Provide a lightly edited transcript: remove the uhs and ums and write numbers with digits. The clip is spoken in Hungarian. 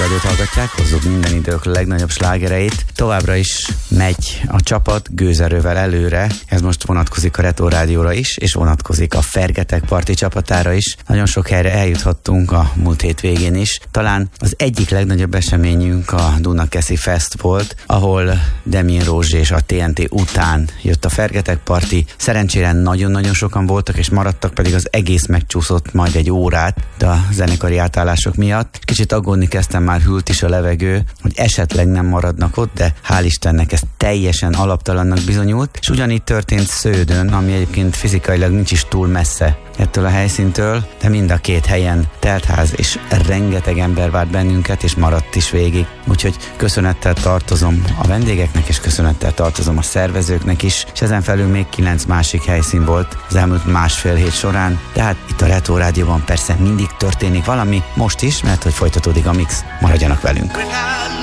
Rádiót hallgatják, hozzuk minden idők legnagyobb slágereit. Továbbra is megy a csapat gőzerővel előre, ez most vonatkozik a Retro Rádióra is, és vonatkozik a Fergetegparti csapatára is. Nagyon sok helyre eljuthattunk a múlt hétvégén is. Talán az egyik legnagyobb eseményünk a Dunakeszi Fest volt, ahol Demjén Rózsi és a TNT után jött a Fergetegparti. Szerencsére nagyon-nagyon sokan voltak, és maradtak, pedig az egész megcsúszott majd egy órát, de a zenekari átállások miatt. Kicsit aggódni kezdtem, már hűlt is a levegő, hogy esetleg nem maradnak ott, de hál' Istennek ez teljesen alaptalannak bizonyult, és ugyanígy történt Sződön, ami egyébként fizikailag nincs is túl messze ettől a helyszíntől, de mind a két helyen teltház, és rengeteg ember várt bennünket, és maradt is végig. Úgyhogy köszönettel tartozom a vendégeknek, és köszönettel tartozom a szervezőknek is, és ezen felül még 9 másik helyszín volt az elmúlt másfél hét során, de hát itt a Retro Rádióban persze mindig történik valami, most is, mert hogy folytatódik a mix. Maradjanak velünk!